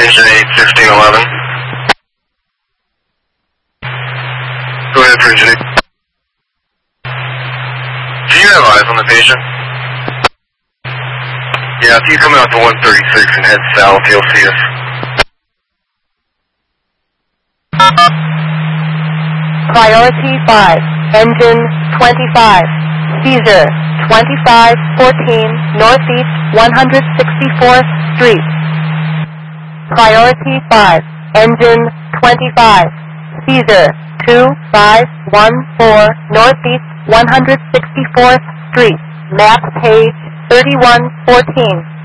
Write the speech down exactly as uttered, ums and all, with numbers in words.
engine eight, sixteen eleven. Go ahead for engine eight. Do you have eyes on the patient? Yeah, if you come out to one thirty-six and head south, you'll see us. Priority five, engine twenty-five, seizure twenty-five fourteen Northeast one hundred sixty-fourth Street. Priority five, engine twenty-five, seizure two five one four Northeast one hundred sixty-fourth Street, map page thirty-one fourteen.